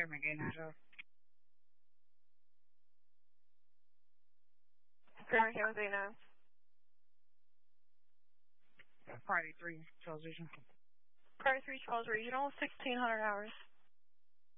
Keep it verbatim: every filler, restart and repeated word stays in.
Chairman getting that job. Current here with eight nine. Friday three, television. Friday three, Charles Regional, sixteen hundred hours.